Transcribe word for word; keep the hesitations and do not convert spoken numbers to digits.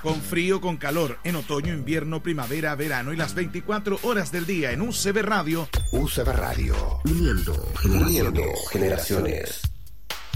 Con frío, con calor, en otoño, invierno, primavera, verano y las veinticuatro horas del día en U C B Radio. U C B Radio. Uniendo, uniendo generaciones.